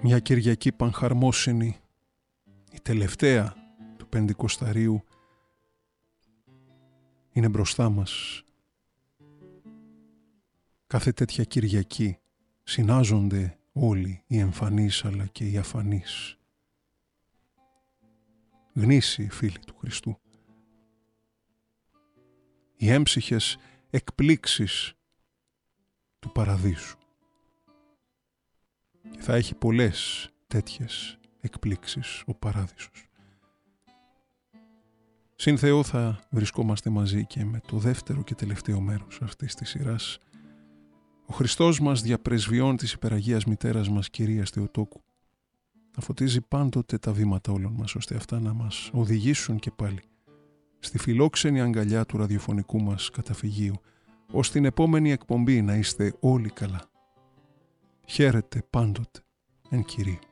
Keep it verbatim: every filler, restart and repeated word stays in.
Μια Κυριακή πανχαρμόσυνη, η τελευταία του Πεντηκοσταρίου, είναι μπροστά μας. Κάθε τέτοια Κυριακή συνάζονται όλοι οι εμφανείς αλλά και οι αφανείς. Γνήσιοι φίλοι του Χριστού. Οι έμψυχες εκπλήξεις του παραδείσου. Και θα έχει πολλές τέτοιες εκπλήξεις ο παράδεισος. Συν Θεό θα βρισκόμαστε μαζί και με το δεύτερο και τελευταίο μέρος αυτής της σειράς. Ο Χριστός μας διαπρεσβειών της υπεραγίας μητέρας μας Κυρίας Θεοτόκου θα φωτίζει πάντοτε τα βήματα όλων μας, ώστε αυτά να μας οδηγήσουν και πάλι στη φιλόξενη αγκαλιά του ραδιοφωνικού μας καταφυγίου, ώστε την επόμενη εκπομπή να είστε όλοι καλά. Χαίρετε πάντοτε εν Κυρίω.